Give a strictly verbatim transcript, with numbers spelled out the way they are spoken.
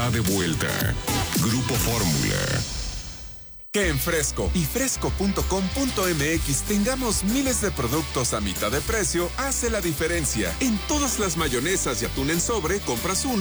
está de vuelta. Grupo Fórmula. Que en Fresco y fresco punto com punto m x tengamos miles de productos a mitad de precio hace la diferencia. En todas las mayonesas y atún en sobre compras uno